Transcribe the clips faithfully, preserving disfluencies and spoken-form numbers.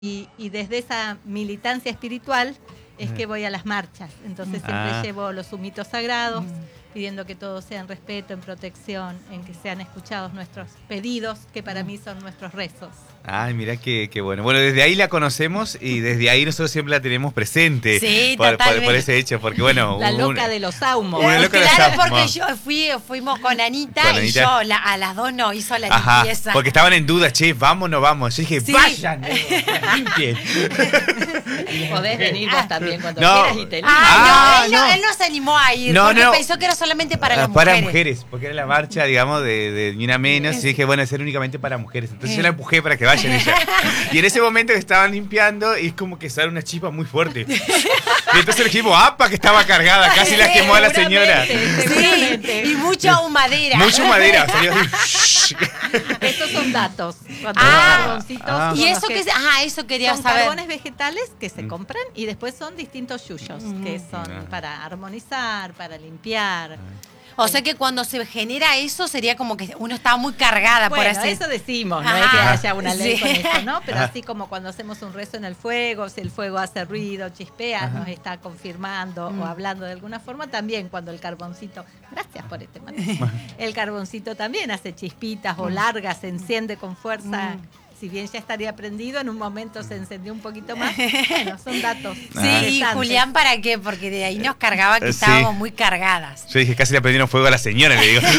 Y, y desde esa militancia espiritual es que voy a las marchas. Entonces siempre Ah. llevo los humitos sagrados, pidiendo que todos sean respeto, en protección, en que sean escuchados nuestros pedidos, que para mí son nuestros rezos. Ay, mira qué, qué bueno. Bueno, desde ahí la conocemos y desde ahí nosotros siempre la tenemos presente. Sí, por, totalmente. por, por ese hecho, porque bueno... La un- loca de los saumos. Una loca de los Claro, saumos. porque yo fui, fuimos con Anita, Con y Anita. yo la- a las dos no hizo la Ajá, limpieza. porque estaban en duda, che, vamos o no vamos. Yo dije, Sí. vayan, limpien. Podés venir vos también cuando No. quieras y te Ah, Ah, no, él no. no. él no se animó a ir, No, porque no. pensó que era solamente para las Ah, mujeres. Para mujeres, porque era la marcha, digamos, de, de Ni Una Menos. Y dije, bueno, ser únicamente para mujeres. Entonces yo la empujé para que vayan ella. Y en ese momento que estaban limpiando, y es como que sale una chispa muy fuerte. Y entonces le dijimos, ¡apa! Que estaba cargada, casi la quemó a la señora. Seguramente, Sí, seguramente. y mucha humadera. Mucho madera, salió así. Estos son datos. Cuando Ah. los carboncitos Ah. son Y los eso que- que se- ah, eso quería son saber. carbones vegetales que se compran y después son distintos yuyos que son Ah. para armonizar, para limpiar. O sea que cuando se genera eso sería como que uno estaba muy cargada Bueno, por así. eso decimos, no Ajá. es que haya una ley Sí. con eso, ¿no? Pero Ajá. así como cuando hacemos un rezo en el fuego, si el fuego hace ruido, chispea, Ajá. nos está confirmando Mm. o hablando de alguna forma, también cuando el carboncito, gracias por este mate, el carboncito también hace chispitas o largas, se enciende con fuerza. Mm. Si bien ya estaría prendido, en un momento se encendió un poquito más. Bueno, son datos. Sí, Ah. y interesantes. Julián, ¿para qué? Porque de ahí nos cargaba que Sí. estábamos muy cargadas. Yo dije, casi le prendieron fuego a la señora, le digo.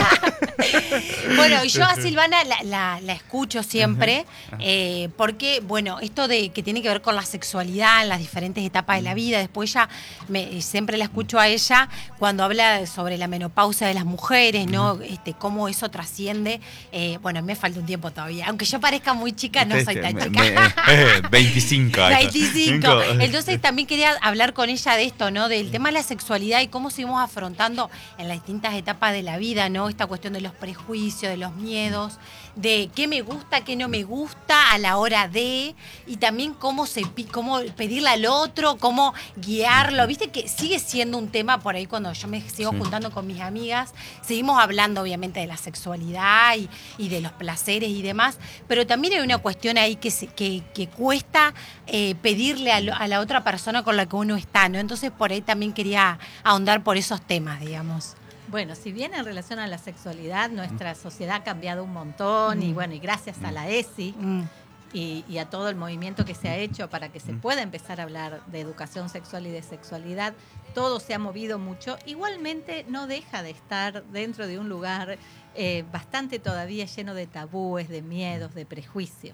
Bueno, yo a Silvana la, la- la escucho siempre, eh, porque, bueno, esto de que tiene que ver con la sexualidad en las diferentes etapas de la vida, después ella, me, siempre la escucho a ella cuando habla sobre la menopausia de las mujeres, ¿no? Este, cómo eso trasciende. Eh, bueno, me falta un tiempo todavía, aunque yo parezca muy chica, no soy tan Me- chica. me- eh, veinticinco años. veinticinco. Cinco. Entonces también quería hablar con ella de esto, ¿no? Del tema de la sexualidad y cómo seguimos afrontando en las distintas etapas de la vida, ¿no? Esta cuestión de los prejuicios, de los miedos, de qué me gusta, qué no me gusta a la hora de, y también cómo se pi- cómo pedirle al otro, cómo guiarlo. Viste que sigue siendo un tema por ahí cuando yo me sigo Sí. juntando con mis amigas, seguimos hablando obviamente de la sexualidad y, y de los placeres y demás, pero también hay una cuestión ahí que, se, que, que cuesta eh, pedirle a, lo- a la otra persona con la que uno está, ¿no? Entonces por ahí también quería ahondar por esos temas, digamos. Bueno, si bien en relación a la sexualidad nuestra sociedad ha cambiado un montón y bueno, y gracias a la E S I Mm. y, y a todo el movimiento que se ha hecho para que se pueda empezar a hablar de educación sexual y de sexualidad, todo se ha movido mucho. Igualmente no deja de estar dentro de un lugar eh, bastante todavía lleno de tabúes, de miedos, de prejuicios.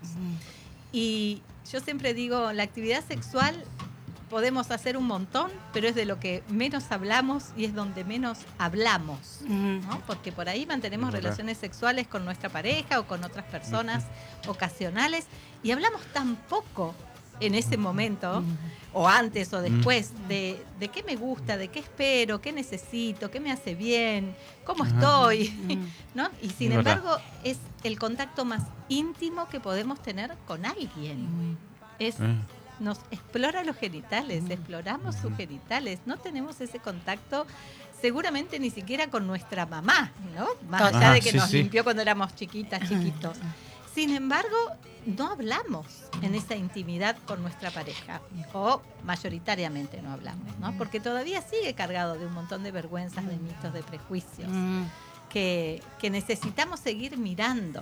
Y yo siempre digo, la actividad sexual podemos hacer un montón, pero es de lo que menos hablamos y es donde menos hablamos, ¿no? Porque por ahí mantenemos Es verdad. relaciones sexuales con nuestra pareja o con otras personas ocasionales y hablamos tan poco en ese momento, o antes o después, de, de qué me gusta, de qué espero, qué necesito, qué me hace bien, cómo estoy, ¿no? Y sin Es verdad. embargo es el contacto más íntimo que podemos tener con alguien. Es Eh. nos explora los genitales, exploramos sus genitales, no tenemos ese contacto seguramente ni siquiera con nuestra mamá, ¿no? Más Ajá, allá de que sí, nos sí. limpió cuando éramos chiquitas, chiquitos. Sin embargo, no hablamos en esa intimidad con nuestra pareja, o mayoritariamente no hablamos, ¿no? Porque todavía sigue cargado de un montón de vergüenzas, de mitos, de prejuicios, Mm. que, que necesitamos seguir mirando,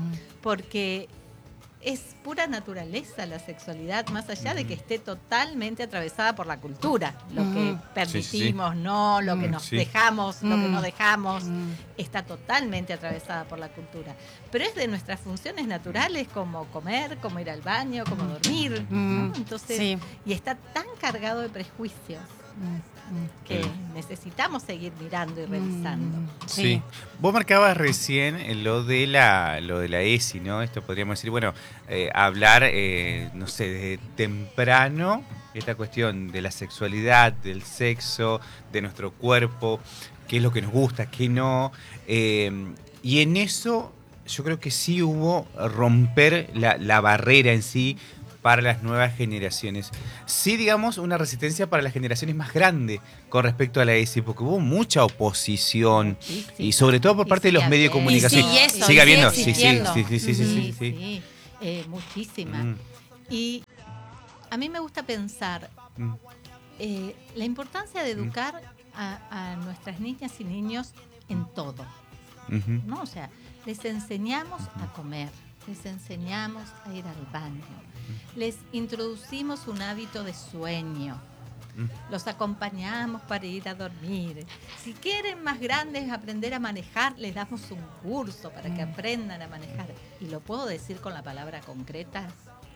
porque es pura naturaleza la sexualidad, más allá de que esté totalmente atravesada por la cultura. Lo que Mm. permitimos, Sí, sí. no, lo que Mm. nos Sí. dejamos, lo que Mm. no dejamos, Mm. está totalmente atravesada por la cultura. Pero es de nuestras funciones naturales, como comer, como ir al baño, como dormir, ¿no? Mm. Entonces, Sí. y está tan cargado de prejuicios que necesitamos seguir mirando y revisando. Mm. Sí. Vos marcabas recién eh, lo de la lo de la E S I, ¿no? Esto podríamos decir, bueno, eh, hablar, eh, no sé, desde temprano, esta cuestión de la sexualidad, del sexo, de nuestro cuerpo, qué es lo que nos gusta, qué no. eh, y en eso yo creo que sí hubo romper la, la barrera en sí para las nuevas generaciones. Sí, digamos, una resistencia para las generaciones más grandes con respecto a la E S I, porque hubo mucha oposición, Sí, sí. y sobre todo por Y parte de los sigue medios de habiendo. comunicación. Y sí, eso, sigue y habiendo, sigue sí, sí, existiendo. sí, sí, sí, sí, Sí, sí, sí. sí, eh, muchísima. Mm. Y a mí me gusta pensar Mm. eh, la importancia de educar a, a nuestras niñas y niños en todo, Ujú. ¿no? O sea, les enseñamos a comer, les enseñamos a ir al baño, les introducimos un hábito de sueño, los acompañamos para ir a dormir. Si quieren más grandes aprender a manejar, les damos un curso para que aprendan a manejar. Y lo puedo decir con la palabra concreta,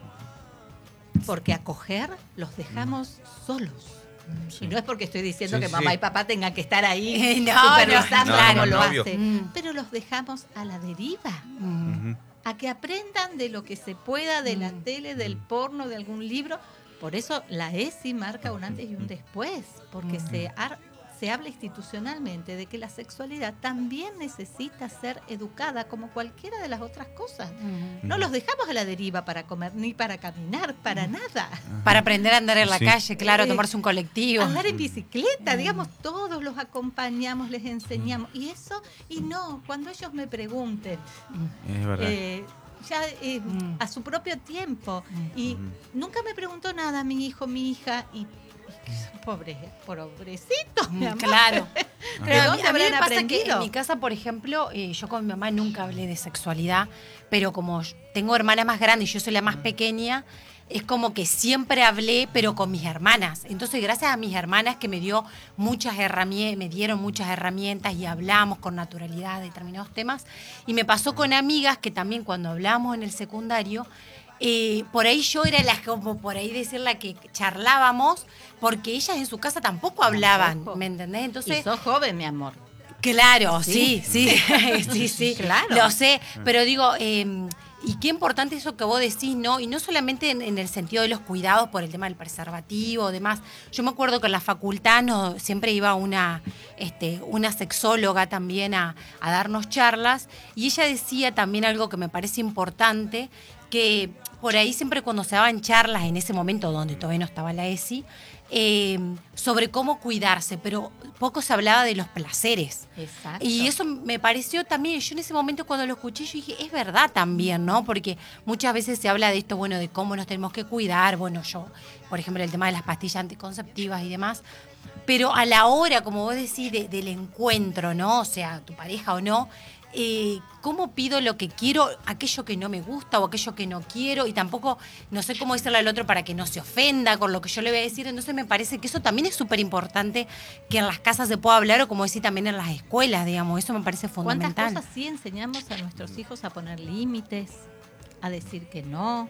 porque acoger los dejamos solos. Sí. Y no es porque estoy diciendo Sí, que sí. mamá y papá tengan que estar ahí Eh, no, supervisando no, no, como no, lo no, obvio. hacen, Mm. pero los dejamos a la deriva, Mm. Ujú. a que aprendan de lo que se pueda, de la Mm. tele, del porno, de algún libro. Por eso la E S I marca un antes y un después, porque Mm. se, har- se habla institucionalmente de que la sexualidad también necesita ser educada como cualquiera de las otras cosas. Mm. No los dejamos a la deriva para comer, ni para caminar, para Mm. nada. Para aprender a andar en la Sí. calle, claro, Eh, tomarse un colectivo. Andar en bicicleta, Mm. digamos, todos los acompañamos, les enseñamos. Y eso, y no, cuando ellos me pregunten, Es verdad. eh, ya eh, Mm. a su propio tiempo, Mm. y Ujú. nunca me preguntó nada mi hijo, mi hija, y, y que son pobres, pobrecitos, mi Mm, amor. Claro. ¿De Pero a mí, dónde a mí me habrán pasa que aprendido? en mi casa, por ejemplo, eh, yo con mi mamá nunca hablé de sexualidad, pero como yo tengo hermanas más grandes y yo soy la más pequeña, es como que siempre hablé, pero con mis hermanas. Entonces, gracias a mis hermanas que me dio muchas herramientas, me dieron muchas herramientas y hablamos con naturalidad de determinados temas. Y me pasó con amigas que también cuando hablamos en el secundario, eh, por ahí yo era la, como por ahí decir la que charlábamos, porque ellas en su casa tampoco hablaban, Tampoco. ¿me entendés? Y Entonces, sos joven, mi amor. claro, Sí. sí, sí, sí, sí, Claro. lo sé, pero digo, eh, y qué importante eso que vos decís, ¿no? Y no solamente en, en el sentido de los cuidados por el tema del preservativo o demás. Yo me acuerdo que en la facultad no, siempre iba una, este, una sexóloga también a, a darnos charlas y ella decía también algo que me parece importante, que por ahí siempre cuando se daban charlas en ese momento donde todavía no estaba la E S I, eh, sobre cómo cuidarse, pero poco se hablaba de los placeres. Exacto. Y eso me pareció también, yo en ese momento cuando lo escuché, yo dije, es verdad también, ¿no? Porque muchas veces se habla de esto, bueno, de cómo nos tenemos que cuidar, bueno, yo, por ejemplo, el tema de las pastillas anticonceptivas y demás, pero a la hora, como vos decís, de- del encuentro, ¿no? O sea, tu pareja o no, eh, ¿cómo pido lo que quiero, aquello que no me gusta o aquello que no quiero? Y tampoco, no sé cómo decirle al otro para que no se ofenda con lo que yo le voy a decir. Entonces me parece que eso también es súper importante, que en las casas se pueda hablar o como decir también en las escuelas, digamos. Eso me parece ¿Cuántas fundamental. cosas sí enseñamos a nuestros hijos a poner límites, a decir que no?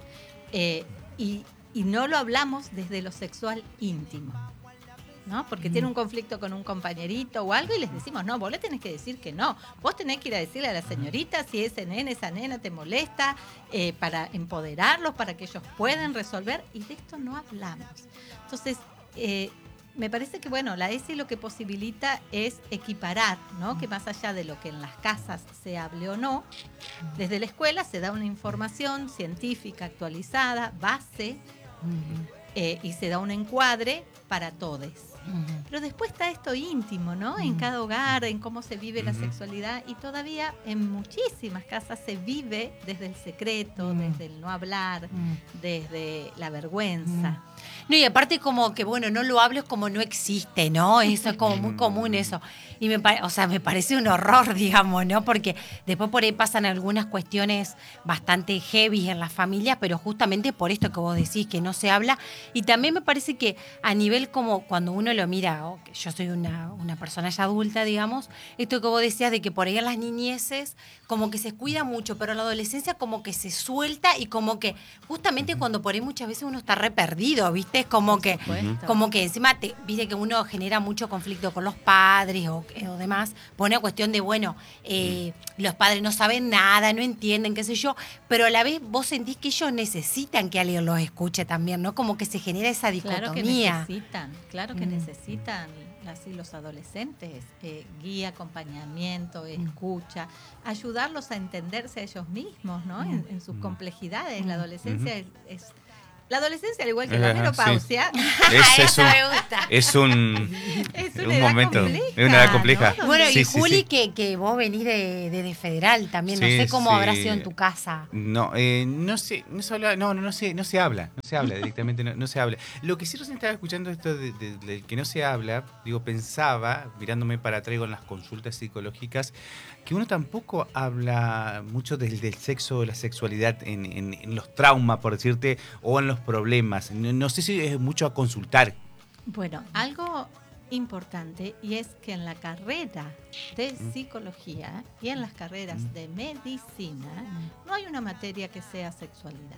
Eh, y, y no lo hablamos desde lo sexual íntimo, ¿no? Porque Mm. tiene un conflicto con un compañerito o algo y les decimos, no, vos le tenés que decir que no. Vos tenés que ir a decirle a la señorita si ese nene, esa nena te molesta, eh, para empoderarlos, para que ellos puedan resolver. Y de esto no hablamos. Entonces, eh, me parece que, bueno, la E S I lo que posibilita es equiparar, ¿no? Que más allá de lo que en las casas se hable o no, desde la escuela se da una información científica actualizada, base, Ujú, eh, y se da un encuadre para todos. ujú. Pero después está esto íntimo, ¿no? En Mm. cada hogar, en cómo se vive la Ujú. sexualidad, y todavía en muchísimas casas se vive desde el secreto, Mm. desde el no hablar, Mm. desde la vergüenza. No, y aparte como que, bueno, no lo hables como no existe, ¿no? Eso es como muy común eso. Y me pare- o sea, me parece un horror, digamos, ¿no? Porque después por ahí pasan algunas cuestiones bastante heavy en las familias, pero justamente por esto que vos decís, que no se habla. Y también me parece que a nivel como cuando uno lo mira, o que yo soy una, una persona ya adulta, digamos, esto que vos decías de que por ahí en las niñeces como que se cuida mucho, pero en la adolescencia como que se suelta y como que justamente cuando por ahí muchas veces uno está re perdido, ¿viste? Es como Por que, supuesto. como que encima, te, viste que uno genera mucho conflicto con los padres o, o demás, por una cuestión de, bueno, eh, los padres no saben nada, no entienden, qué sé yo, pero a la vez vos sentís que ellos necesitan que alguien los escuche también, ¿no? Como que se genera esa Claro que dicotomía. necesitan, claro que Mm. necesitan así los adolescentes, eh, guía, acompañamiento, escucha, ayudarlos a entenderse a ellos mismos, ¿no? En, en sus complejidades. La adolescencia es, es, La adolescencia, al igual que la Ajá, menopausia, sí. es, es Eso un, me gusta. es un, es una un edad momento, compleja, es una edad compleja. ¿no? Bueno, Sí, y sí, Juli, sí. Que, que vos venís de, de, de Federal también, no Sí, sé cómo sí. habrá sido en tu casa. No, eh, no sé, no se habla, no, no, no se, no se habla, no se habla directamente, no, no se habla. Lo que sí recién estaba escuchando esto de, de- del que no se habla, digo, pensaba, mirándome para atrás con las consultas psicológicas, que uno tampoco habla mucho del, del sexo o la sexualidad en, en- en los traumas, por decirte, o en los problemas. No, no sé si es mucho a consultar. Bueno, algo importante y es que en la carrera de Mm. psicología y en las carreras Mm. de medicina no hay una materia que sea sexualidad.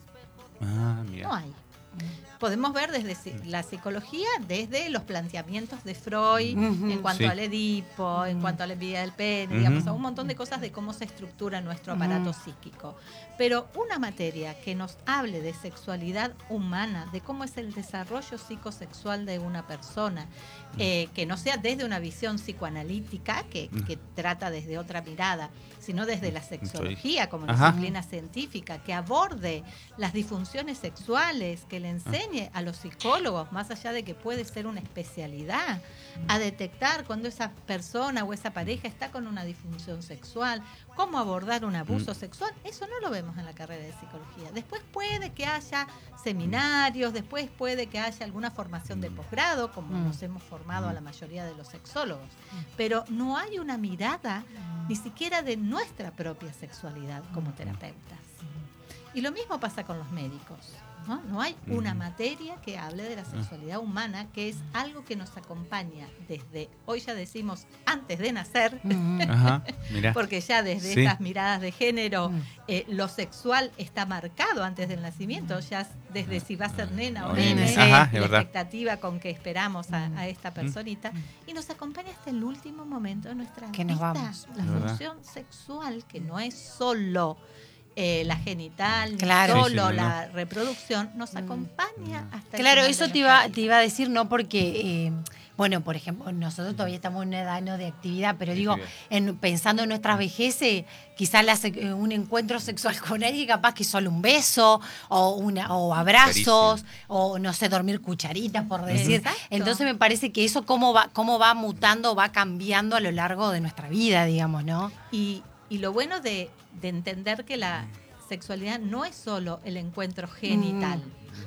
Ah, mira. No hay. Podemos ver desde si- la psicología, desde los planteamientos de Freud Ujú. en cuanto Sí. al Edipo, en Ujú. cuanto a la envidia del pene, Ujú. digamos, a un montón de cosas de cómo se estructura nuestro aparato Ujú. psíquico. Pero una materia que nos hable de sexualidad humana, de cómo es el desarrollo psicosexual de una persona, eh, que no sea desde una visión psicoanalítica, que, que trata desde otra mirada, sino desde la sexología como Ajá. disciplina científica, que aborde las disfunciones sexuales, que le enseñe a los psicólogos, más allá de que puede ser una especialidad, a detectar cuando esa persona o esa pareja está con una disfunción sexual, cómo abordar un abuso Mm. sexual. Eso no lo vemos en la carrera de psicología. Después puede que haya seminarios, después puede que haya alguna formación de posgrado, como Mm. nos hemos formado a la mayoría de los sexólogos, pero no hay una mirada ni siquiera de nuestra propia sexualidad como terapeutas. Y lo mismo pasa con los médicos, ¿no? No hay una Ujú. materia que hable de la sexualidad humana, que es algo que nos acompaña desde, hoy ya decimos, antes de nacer, Ujú. Ajá, mira. porque ya desde Sí. estas miradas de género, Mm. eh, lo sexual está marcado antes del nacimiento, ya desde si va a ser nena o Nene, nene, sí. Ajá, es la verdad. expectativa con que esperamos a, a esta personita, y nos acompaña hasta el último momento de nuestra Que nos vida. vamos. La Es verdad. función sexual, que no es solo eh, la genital, ni Claro. solo Sí, sí, no, no. la reproducción, nos acompaña hasta el Claro, final eso de te nuestra iba, vida. te iba a decir, no porque, eh, bueno, por ejemplo, nosotros todavía estamos en una edad no de actividad, pero digo, en, pensando en nuestras vejeces, quizás la se- eh, un encuentro sexual con alguien, capaz que solo un beso, o una o abrazos, Carísimo. o no sé, dormir cucharitas, por decir. Exacto. Entonces me parece que eso cómo va, cómo va mutando, va cambiando a lo largo de nuestra vida, digamos, ¿no? Y, y lo bueno de, de entender que la sexualidad no es solo el encuentro genital,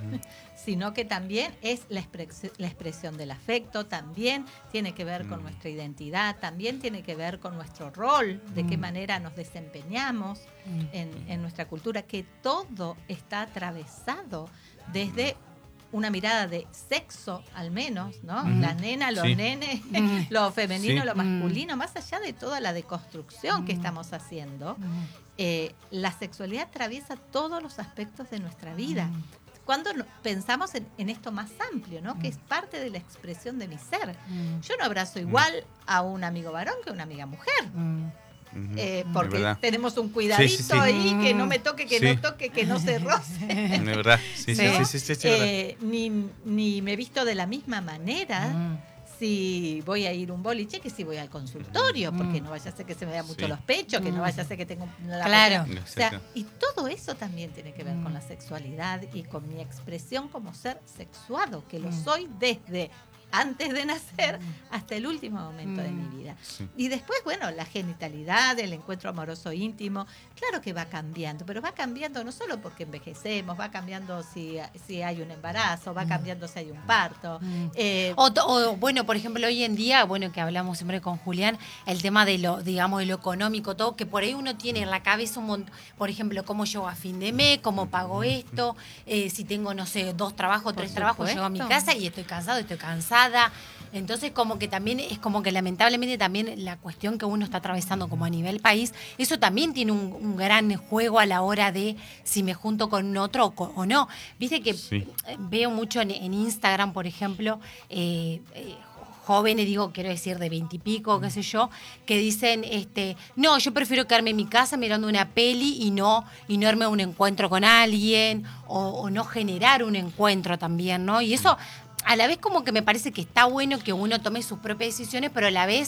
sino que también es la, expres- la expresión del afecto, también tiene que ver con Mm. nuestra identidad, también tiene que ver con nuestro rol, de qué Mm. manera nos desempeñamos Mm. en, en nuestra cultura, que todo está atravesado desde una mirada de sexo, al menos, ¿no? Mm. Las nenas, los Sí. nenes, Mm. lo femenino, Sí. lo Mm. masculino, más allá de toda la deconstrucción que Mm. estamos haciendo, Mm. eh, la sexualidad atraviesa todos los aspectos de nuestra vida. Mm. Cuando no- pensamos en, en esto más amplio, ¿no? Que es parte de la expresión de mi ser. Mm. Yo no abrazo igual a un amigo varón que a una amiga mujer. Mm. Ujú. eh, Es porque verdad. tenemos un cuidadito Sí, sí, sí. ahí, que no me toque, que Sí. no toque, que no se roce. Es verdad. Sí, sí, Sí. sí, sí, sí, sí, es verdad. Eh, ni, ni me visto de la misma manera Mm. si voy a ir a un boliche que si voy al consultorio, porque Mm. no vaya a ser que se me vean mucho Sí. los pechos, que no Mm. vaya a ser que tengo la Claro. O sea, Exacto. y todo eso también tiene que ver Mm. con la sexualidad y con mi expresión como ser sexuado, que lo Mm. soy desde antes de nacer hasta el último momento de Mm. mi vida. Sí. Y después, bueno, la genitalidad, el encuentro amoroso íntimo, claro que va cambiando, pero va cambiando no solo porque envejecemos, va cambiando si, si hay un embarazo, va cambiando si hay un parto. Mm. Eh, O, to- o, bueno, por ejemplo, hoy en día, bueno, que hablamos siempre con Julián, el tema de lo, digamos, de lo económico, todo, que por ahí uno tiene en la cabeza un montón, por ejemplo, cómo llego a fin de mes, cómo pago esto, eh, si tengo, no sé, dos trabajos, Por tres trabajos, llego a mi supuesto. casa y estoy cansado, estoy cansada. Entonces, como que también, es como que lamentablemente también la cuestión que uno está atravesando como a nivel país, eso también tiene un, un gran juego a la hora de si me junto con otro o, co- o no. Viste que Sí. eh, veo mucho en, en Instagram, por ejemplo, eh, eh, jóvenes, digo, quiero decir, de veintipico, qué sé yo, que dicen, este, no, yo prefiero quedarme en mi casa mirando una peli y no, y no irme a un encuentro con alguien, o, o no generar un encuentro también, ¿no? Y eso, a la vez como que me parece que está bueno que uno tome sus propias decisiones, pero a la vez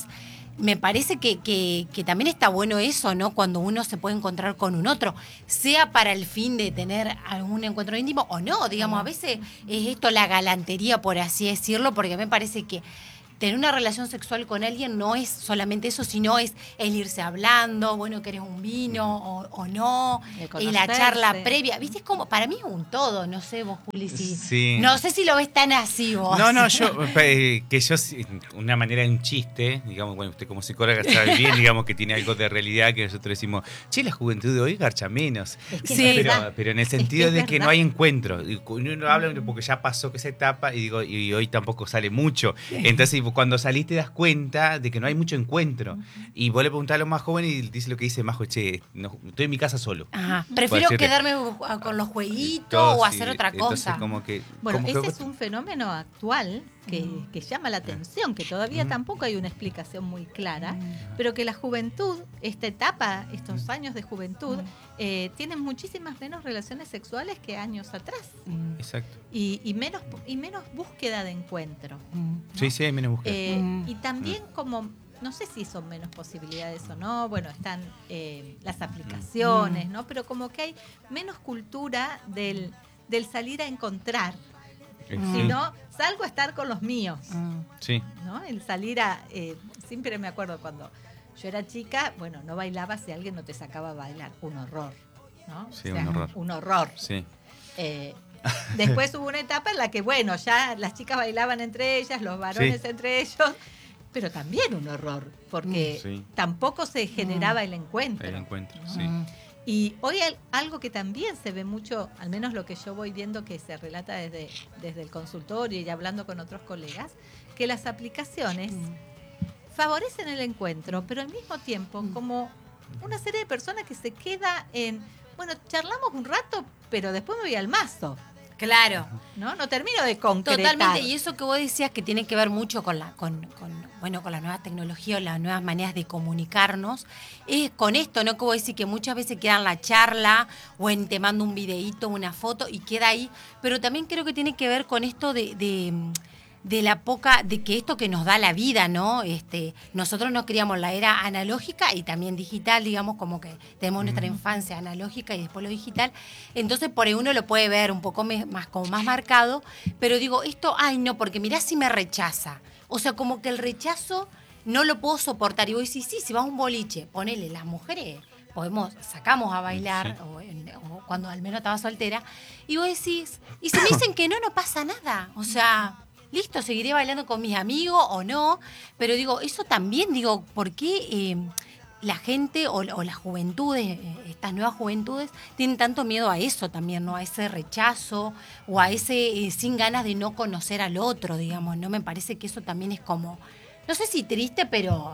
me parece que, que, que también está bueno eso, ¿no? Cuando uno se puede encontrar con un otro, sea para el fin de tener algún encuentro íntimo o no, digamos, a veces es esto la galantería, por así decirlo, porque me parece que tener una relación sexual con alguien no es solamente eso, sino es el irse hablando, bueno, ¿querés un vino o, o no? Y la charla previa. ¿Viste? Es como, para mí es un todo, no sé vos, Juli, si, sí. No sé si lo ves tan así vos. No, no, yo, eh, que yo, una manera de un chiste, digamos, bueno, usted como psicóloga sabe bien, digamos que tiene algo de realidad que nosotros decimos, che, la juventud de hoy garcha menos. Es que sí, pero, pero en el sentido es que de que verdad. No hay encuentro. Uno habla porque ya pasó que esa etapa y digo, y hoy tampoco sale mucho. Entonces, cuando salís te das cuenta de que no hay mucho encuentro. Uh-huh. Y vos le preguntás a los más jóvenes y dice lo que dice Majo, che, no, estoy en mi casa solo. Ajá. Prefiero quedarme con los jueguitos todo, o hacer sí, otra cosa. Como que, bueno, como ese que... es un fenómeno actual que, uh-huh. que llama la atención, que todavía uh-huh. tampoco hay una explicación muy clara, uh-huh. pero que la juventud, esta etapa, estos uh-huh. años de juventud, uh-huh. eh, tienen muchísimas menos relaciones sexuales que años atrás. Uh-huh. Exacto. Y, y, menos, y menos búsqueda de encuentro. Uh-huh. ¿no? Sí, sí, hay menos búsqueda. Eh, uh-huh. Y también uh-huh. como... No sé si son menos posibilidades o no, bueno, están eh, las aplicaciones, ¿no? Pero como que hay menos cultura del, del salir a encontrar. Mm. Sino, salgo a estar con los míos. Mm. Sí. ¿No? El salir a... Eh, siempre me acuerdo cuando yo era chica, bueno, no bailaba si alguien no te sacaba a bailar. Un horror, ¿no? Sí, o sea, un horror. Un horror. Sí. Eh, después hubo una etapa en la que, bueno, ya las chicas bailaban entre ellas, los varones sí. entre ellos... Pero también un horror, porque sí. tampoco se generaba el encuentro. El encuentro, ¿no? sí. Y hoy hay algo que también se ve mucho, al menos lo que yo voy viendo que se relata desde, desde el consultorio y hablando con otros colegas, que las aplicaciones mm. favorecen el encuentro, pero al mismo tiempo mm. como una serie de personas que se queda en, bueno, charlamos un rato, pero después me voy al mazo. Claro. No, no termino de concretar. Totalmente, y eso que vos decías que tiene que ver mucho con la, con, con, bueno, con la nueva tecnología o las nuevas maneras de comunicarnos, es con esto, ¿no? Que vos decís que muchas veces queda en la charla o en te mando un videíto, una foto y queda ahí, pero también creo que tiene que ver con esto de, de de la poca, de que esto que nos da la vida, ¿no? Este, nosotros nos criamos la era analógica y también digital, digamos, como que tenemos nuestra infancia analógica y después lo digital. Entonces, por ahí uno lo puede ver un poco más, como más marcado, pero digo, esto, ay, no, porque mirá si me rechaza. O sea, como que el rechazo no lo puedo soportar. Y vos decís, sí, si vas a un boliche, ponele, las mujeres podemos, sacamos a bailar, sí. o, o cuando al menos estaba soltera, y vos decís, y si me dicen que no, no pasa nada. O sea, listo, seguiré bailando con mis amigos o no, pero digo, eso también, digo, ¿por qué eh, la gente o, o las juventudes, eh, estas nuevas juventudes, tienen tanto miedo a eso también, ¿no? A ese rechazo o a ese eh, sin ganas de no conocer al otro, digamos, ¿no? Me parece que eso también es como, no sé si triste, pero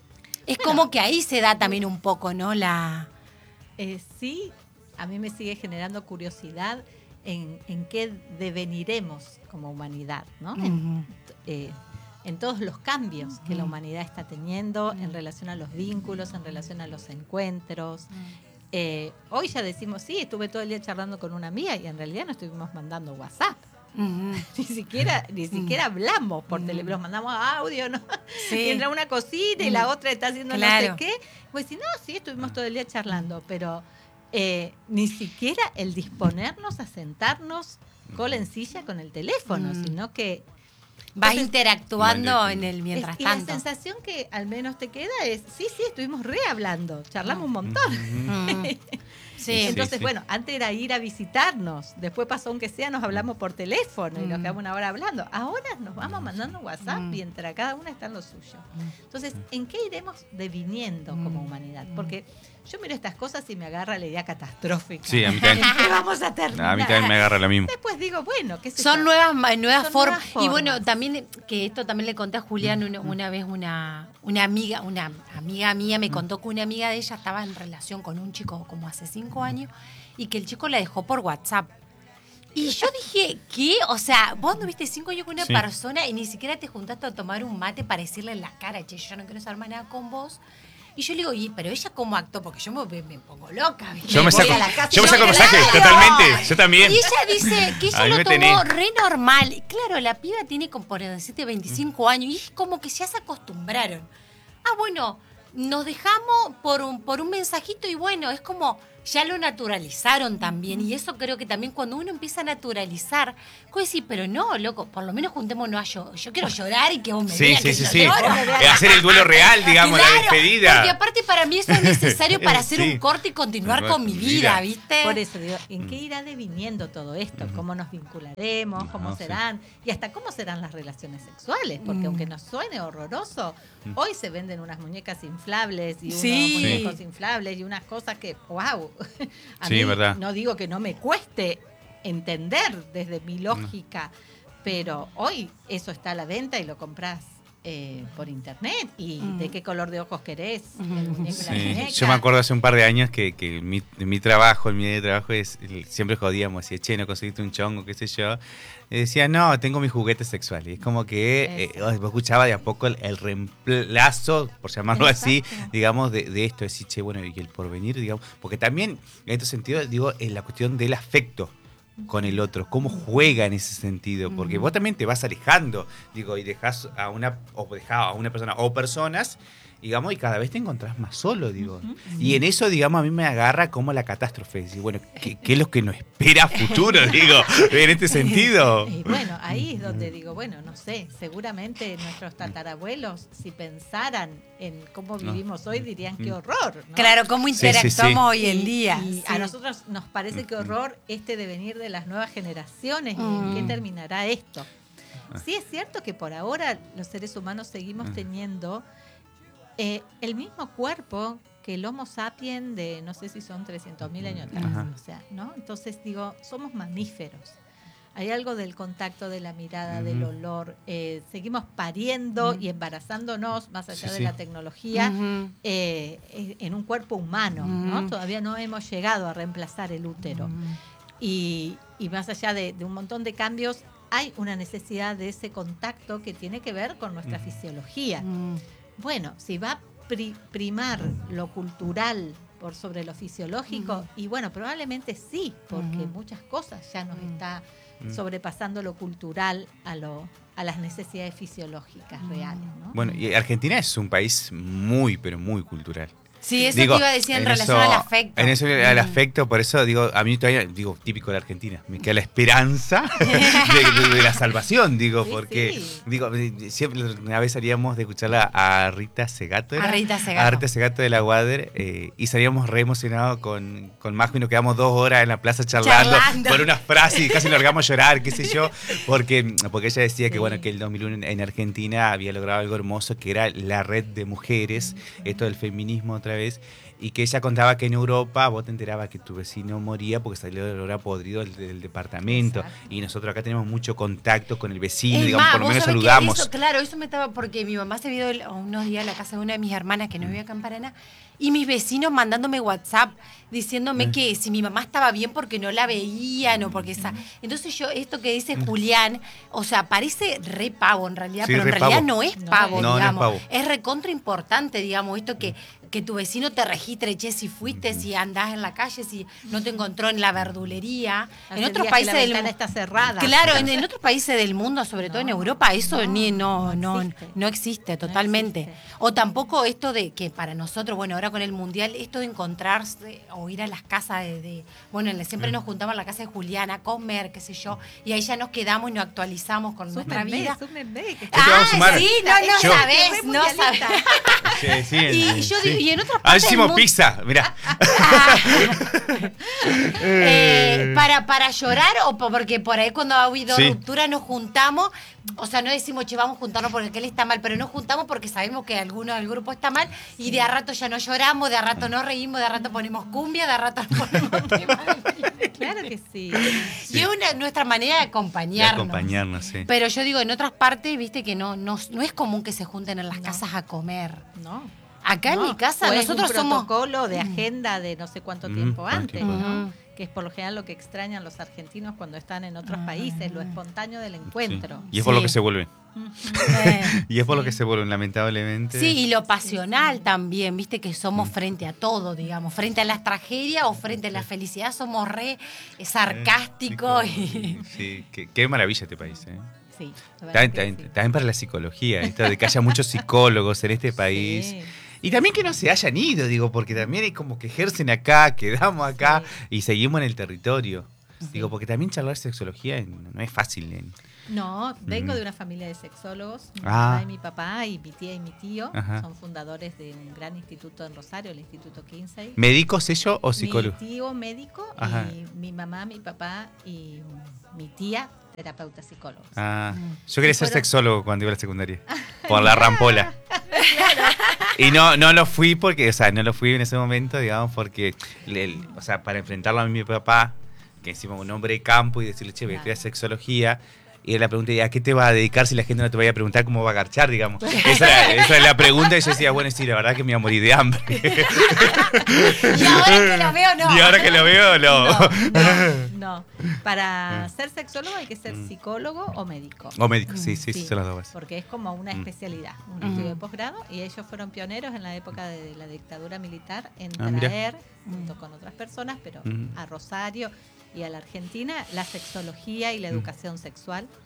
es bueno, como que ahí se da también un poco, ¿no? La eh, sí, a mí me sigue generando curiosidad en, en qué deveniremos como humanidad, ¿no? Uh-huh. En, eh, en todos los cambios que uh-huh. la humanidad está teniendo uh-huh. en relación a los vínculos, en relación a los encuentros. Uh-huh. Eh, hoy ya decimos, sí, estuve todo el día charlando con una amiga y en realidad no estuvimos mandando WhatsApp. Uh-huh. ni siquiera ni siquiera uh-huh. hablamos por uh-huh. teléfono, mandamos audio, ¿no? Sí. Y entra una cosita y uh-huh. la otra está haciendo claro. no sé qué. Pues si no, sí, estuvimos todo el día charlando, pero eh, ni siquiera el disponernos a sentarnos cola en silla con el teléfono, uh-huh. sino que vas entonces, interactuando en el mientras es, tanto. Y la sensación que al menos te queda es, sí, sí, estuvimos re hablando, charlamos uh-huh. un montón. Uh-huh. Sí, entonces, sí, sí. bueno, antes era ir a visitarnos, después pasó aunque sea, nos hablamos por teléfono mm. y nos quedamos una hora hablando. Ahora nos vamos mandando WhatsApp mm. mientras cada una está en lo suyo. Entonces, ¿en qué iremos deviniendo mm. como humanidad? Porque yo miro estas cosas y me agarra la idea catastrófica. Sí, a mí también. ¿En qué vamos a terminar? A mí también me agarra la misma. Después digo, bueno, ¿qué sé Son yo? nuevas, nuevas, Son form- nuevas formas. Y bueno, también, que esto también le conté a Julián una, una vez, una, una amiga, una amiga mía me contó que una amiga de ella estaba en relación con un chico como hace cinco años y que el chico la dejó por WhatsApp. Y yo dije, ¿qué? O sea, vos anduviste cinco años con una sí. persona y ni siquiera te juntaste a tomar un mate para decirle en la cara, che, yo no quiero saber más nada con vos. Y yo le digo, ¿y pero ella cómo actuó? Porque yo me, me pongo loca. Yo me, me saco, yo me saco mensajes, totalmente, yo también. Y ella dice que ella lo tomó tenés. re normal. Y claro, la piba tiene como por decirte veinticinco años y es como que ya se acostumbraron. ah, bueno, nos dejamos por un, por un mensajito y bueno, es como... ya lo naturalizaron también, y eso creo que también cuando uno empieza a naturalizar, puede decir, pero no, loco, por lo menos juntémonos a yo, yo quiero llorar y que vos me Sí, digas sí, que sí, yo sí. lloro. Hacer el duelo real, digamos, Claro, la despedida. Porque aparte para mí eso es necesario para hacer Sí. un corte y continuar Continuar con mi con vida, vida. ¿viste? Por eso digo, ¿en qué irá deviniendo todo esto? ¿Cómo nos vincularemos? ¿Cómo No, sí. serán? Y hasta cómo serán las relaciones sexuales. Porque Mm. aunque nos suene horroroso, hoy se venden unas muñecas inflables y unos Sí. muñecos inflables y unas cosas que, wow. A Sí, mí verdad. no digo que no me cueste entender desde mi lógica, pero hoy eso está a la venta y lo compras eh, por internet. ¿Y Mm. de qué color de ojos querés? El Mm. muñeco y la Sí. muñeca. Yo me acuerdo hace un par de años que, que mi, mi trabajo, el mi día de trabajo, es, siempre jodíamos, decía, che, no conseguiste un chongo, qué sé yo. Y decía, no, tengo mis juguetes sexuales. Y es como que eh, vos escuchaba de a poco el, el reemplazo, por llamarlo así, Exacto. digamos, de, de esto. Decir, che, bueno, y el porvenir, digamos. Porque también, en este sentido, digo, en la cuestión del afecto con el otro, cómo juega en ese sentido, porque vos también te vas alejando, digo, y dejás a una, o dejás a una persona, o personas, digamos, y cada vez te encontrás más solo, digo. Y en eso, digamos, a mí me agarra como la catástrofe, decir, bueno, ¿qué, qué es lo que nos espera a futuro, digo, en este sentido? Y bueno, ahí es donde digo, bueno, no sé, seguramente nuestros tatarabuelos, si pensaran en cómo vivimos hoy, dirían qué horror, ¿no? Claro, cómo Sí, sí, interactuamos sí. hoy en día. Y Sí. a nosotros nos parece que horror este devenir de las nuevas generaciones y en qué Mm. terminará esto. Sí es cierto que por ahora los seres humanos seguimos Mm. teniendo eh, el mismo cuerpo que el Homo sapiens de no sé si son trescientos mil años atrás, Ajá. o sea, ¿no? Entonces digo, somos mamíferos. Hay algo del contacto, de la mirada, del Ujú. olor. Eh, seguimos pariendo y embarazándonos, más allá Sí, de sí. la tecnología, Ujú. eh, eh, en un cuerpo humano, ¿no? Ujú. Todavía no hemos llegado a reemplazar el útero. Y, y más allá de, de un montón de cambios, hay una necesidad de ese contacto que tiene que ver con nuestra Ujú. fisiología. Mm. Bueno, si va a pri- primar lo cultural por sobre lo fisiológico, Ujú. y bueno, probablemente sí, porque Ujú. muchas cosas ya nos Mm. está Mm. sobrepasando lo cultural a lo a las necesidades fisiológicas Mm. reales, ¿no? Bueno, y Argentina es un país muy, pero muy cultural. Sí, eso Digo, te iba a decir en, en relación eso- al afecto. En eso, al Mm. afecto, por eso digo, a mí todavía, digo, típico de la Argentina, me queda la esperanza de, de- de la salvación, digo, Sí, porque, sí. digo, siempre una vez salíamos de escucharla a Rita Segato. ¿era? A Rita Segato. A Rita Segato de la Wader, eh, y salíamos re emocionados con, con Majo y nos quedamos dos horas en la plaza charlando, Charlando. por unas frases y casi largamos a llorar, qué sé yo, porque, porque ella decía que, Sí. bueno, que el dos mil uno en, en Argentina había logrado algo hermoso, que era la red de mujeres, esto del feminismo otra vez, y que ella contaba que en Europa vos te enterabas que tu vecino moría porque salió del olor a podrido del, del departamento. Exacto. Y nosotros acá tenemos mucho contacto con el vecino, Es digamos, más, por lo vos menos sabés que saludamos. eso, claro, eso me estaba, porque mi mamá se vio el- unos días a la casa de una de mis hermanas que no vive acá en Paraná, y mis vecinos mandándome WhatsApp diciéndome Eh. que si mi mamá estaba bien porque no la veían o porque esa. Entonces yo, esto que dice Julián, o sea, parece re pavo en realidad, Sí, pero en re realidad pavo. no es No pavo, es. No, no es digamos. pavo. Es recontra importante, digamos, esto que, que tu vecino te registre, che, si fuiste, si andás en la calle, si no te encontró en la verdulería. Hace En otros días que países la del ventana mundo. está cerrada. Claro, en, en otros países del mundo, sobre todo en No, Europa, eso no, ni no, no no, existe. no existe totalmente. existe. O tampoco esto de que para nosotros, bueno, ahora con el mundial, esto de encontrarse o ir a las casas de, de- bueno, en la- siempre nos juntamos en la casa de Juliana a comer, qué sé yo, y ahí ya nos quedamos y nos actualizamos con nuestra Súmenme, vida. súmenme, que te vamos a sumar. Ah, sí, no, no Yo- sabés, no sabés. Sí, sí, Y en- yo sí. digo, y en otras Ah, partes del hicimos mundo- pizza, mirá. Eh, para, para llorar o po- porque por ahí cuando ha habido Sí. ruptura nos juntamos, o sea, no decimos, che, vamos a juntarnos porque aquel está mal, pero nos juntamos porque sabemos que alguno del grupo está mal y de a rato ya no lloramos, de a rato no reímos, de a rato ponemos cumbia, de a rato nos ponemos temas. claro que sí. Y es una, nuestra manera de De acompañarnos. acompañarnos, sí. Pero yo digo, en otras partes, viste que no, no, no es común que se junten en las casas a comer. No. Acá en No, mi casa o es nosotros un somos... protocolo de agenda de no sé cuánto Mm, tiempo cuánto antes, tiempo ¿no? antes. Que es por lo general lo que extrañan los argentinos cuando están en otros Ah. países, lo espontáneo del Sí. encuentro. Y es por lo Sí. que se vuelven. Eh, Y es por lo Sí. que se vuelven, lamentablemente. Sí, y lo pasional también, viste que somos frente a todo, digamos, frente a las tragedias o frente a la felicidad, somos re eh, sarcásticos. Y... Sí, qué, qué maravilla este país, ¿eh? Sí, la verdad También, que también- sí. también para la psicología, esto de que haya muchos psicólogos en este país. Sí. Y también que no se hayan ido, digo, porque también es como que ejercen acá, quedamos acá Sí. y seguimos en el territorio. Sí. Digo, porque también charlar sexología en- no es fácil. en- No, vengo Mm. de una familia de sexólogos. Mi Ah. mamá y mi papá y mi tía y mi tío Ajá. son fundadores de un gran instituto en Rosario, el Instituto Kinsey. ¿Médicos ellos o psicólogos? Mi tío médico Ajá. y mi mamá, mi papá y mi tía terapeuta psicólogos. Ah, Mm. yo quería Y ser fueron- sexólogo cuando iba a la secundaria. Por la rampola. Y no, no lo fui porque, o sea, no lo fui en ese momento, digamos, porque, le- o sea, para enfrentarlo a mi papá, que encima un hombre de campo, y decirle, che, voy a estudiar sexología, y él la pregunta, ¿y a qué te va a dedicar si la gente no te vaya a preguntar cómo va a garchar, digamos? Esa, era- esa es la pregunta, y yo decía, bueno, sí, la verdad que me iba a morir de hambre. Y ahora que lo veo, no. Y ahora que lo veo, no. No, no, no. Para ser sexólogo hay que ser Mm. psicólogo o médico. O médico, sí, sí, Sí, sí, son las dos bases. Porque es como una Mm. especialidad, un Mm. estudio de posgrado, y ellos fueron pioneros en la época de la dictadura militar en Ah, mira. traer, junto con otras personas, pero Mm. a Rosario y a la Argentina, la sexología y la Mm. educación sexual